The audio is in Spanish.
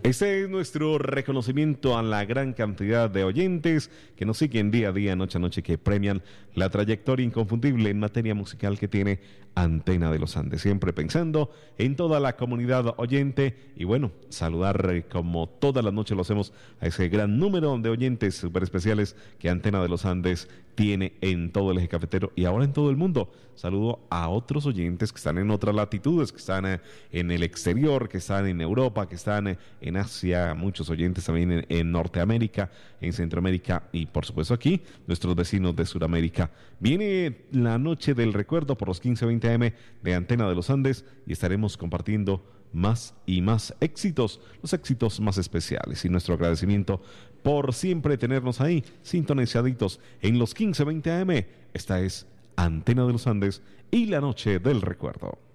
Este es nuestro reconocimiento a la gran cantidad de oyentes que nos siguen día a día, noche a noche, que premian la trayectoria inconfundible en materia musical que tiene Antena de los Andes. Siempre pensando en toda la comunidad oyente y bueno, saludar como toda la noche lo hacemos a ese gran número de oyentes súper especiales que Antena de los Andes tiene en todo el eje cafetero y ahora en todo el mundo. Saludo a otros oyentes que están en otras latitudes, que están en el exterior, que están en Europa, que están en Asia, muchos oyentes también en Norteamérica, en Centroamérica y por supuesto aquí, nuestros vecinos de Sudamérica. Viene la noche del recuerdo por los 15:20 AM de Antena de los Andes y estaremos compartiendo más y más éxitos, los éxitos más especiales y nuestro agradecimiento por siempre tenernos ahí, sintonizaditos en los 15:20 AM. Esta es Antena de los Andes y la noche del recuerdo.